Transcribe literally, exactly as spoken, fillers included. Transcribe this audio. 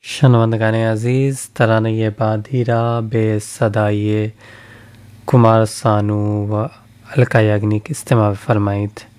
शनवंदगान अज़ीज़ तराना ये बाधीरा बे सदाइए कुमार सानू व अलका याग्निक इस्तेमाल फरमाइद।